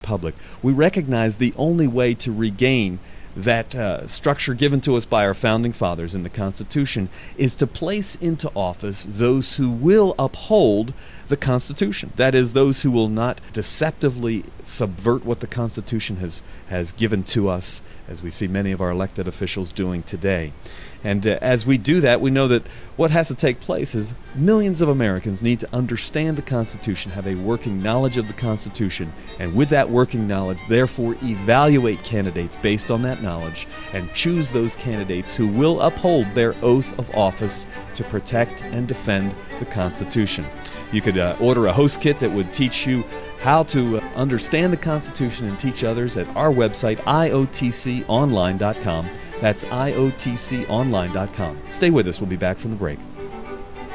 republic. We recognize the only way to regain that structure given to us by our founding fathers in the Constitution is to place into office those who will uphold the Constitution. That is, those who will not deceptively subvert what the Constitution has given to us, as we see many of our elected officials doing today. And as we do that, we know that what has to take place is millions of Americans need to understand the Constitution, have a working knowledge of the Constitution, and with that working knowledge, therefore evaluate candidates based on that knowledge and choose those candidates who will uphold their oath of office to protect and defend the Constitution. You could order a host kit that would teach you how to understand the Constitution and teach others at our website, iotconline.com. That's iotconline.com. Stay with us. We'll be back from the break.